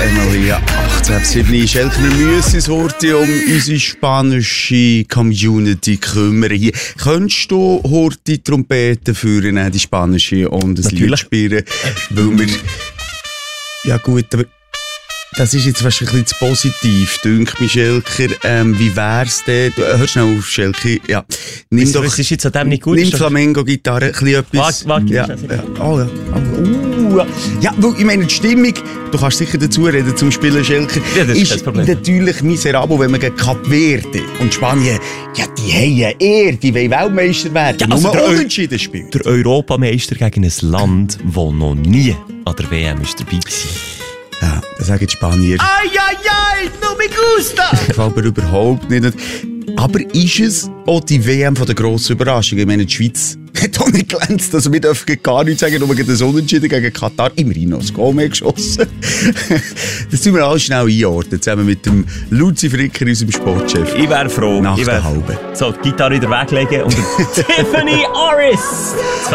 Emilia 18 Schelker, wir müssen uns heute um unsere spanische Community kümmern. Hier. Könntest du heute die Trompete führen, die spanische, und ein Lied spielen? Weil wir... Ja gut, aber... Das ist jetzt fast ein bisschen zu positiv, dünkt mich, Schelker. Wie wär's denn? Hör schnell auf, Schelker. Ja. Nimm doch, was ist jetzt an dem nicht gut? Nimm Flamengo-Gitarre, ein bisschen etwas. Warte, ja. Oh ja. Ja, weil ich meine, die Stimmung, du kannst sicher dazu reden zum Spielen, Schelker, ja, das ist natürlich miserabel, wenn man gegen Kap Verde und Spanien, ja, die haben ja die wollen Weltmeister werden, ja, also nur unentschieden spielen. Der Europameister gegen ein Land, das noch nie an der WM ist dabei war. Ja, das sagen die Spanier. Ay, ay, ay, no me gusta! Das gefällt mir überhaupt nicht. Aber ist es auch die WM von der grossen Überraschung? Ich meine, die Schweiz hat auch nicht glänzt. Also wir dürfen gar nichts sagen, nur gegen das Unentschieden gegen Katar. Immerhin noch das Goal mehr geschossen. Das tun wir alles schnell einordnen, zusammen mit dem Luzi Fricker, unserem Sportchef. Ich wäre froh. Nach der Halben. So, die Gitarre in den Weg legen und Tiffany Aris.